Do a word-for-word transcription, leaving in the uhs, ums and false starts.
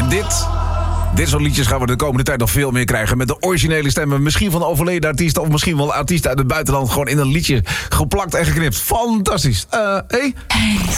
En dit... Dit soort liedjes gaan we de komende tijd nog veel meer krijgen. Met de originele stemmen. Misschien van overleden artiesten. Of misschien wel artiesten uit het buitenland. Gewoon in een liedje geplakt en geknipt. Fantastisch. Uh, hey?